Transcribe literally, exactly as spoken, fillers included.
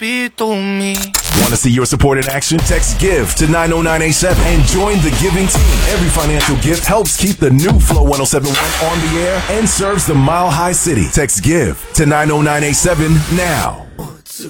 espírito me. Want to see your support in action? Text GIVE to nine oh nine eight seven and join the giving team. Every financial gift helps keep the new Flow one oh seven point one on the air and serves the Mile High City. Text GIVE to nine oh nine eight seven now.